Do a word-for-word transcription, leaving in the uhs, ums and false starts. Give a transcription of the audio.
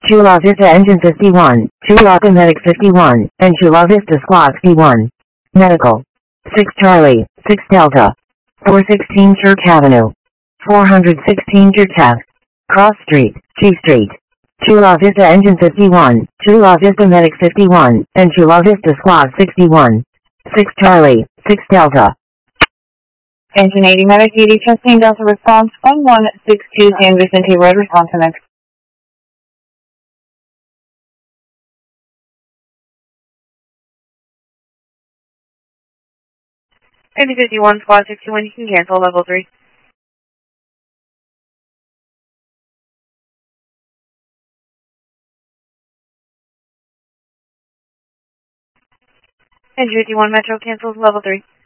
Chula Vista Engine fifty-one, Chula Medic fifty-one, and Chula Vista Squad fifty-one. Medical. six Charlie, six Delta. four sixteen Church Avenue. four sixteen Church Ave. Cross Street, G Street. Chula Vista Engine fifty-one, Chula Vista Medic fifty-one, and Chula Vista Squad sixty-one. six Charlie, six Delta. Engine eighty Medic eighty Chastain Delta response one one six two San Vicente Road, response to next. Engine fifty-one Squad sixty-one, you can cancel level three. Engine fifty-one Metro cancels level three.